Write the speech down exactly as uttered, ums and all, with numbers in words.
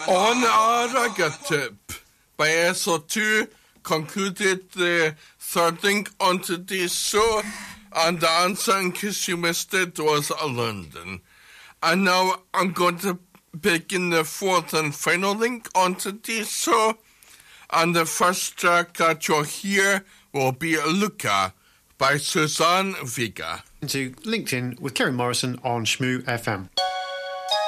On our rugger tip, by S O two concluded the third link onto this show, and the answer, in case you missed it, was London. And now I'm going to begin the fourth and final link onto this show, and the first track that you'll hear will be Luca by Suzanne Vega. Into LinkedIn with Karen Morrison on Shmoo F M.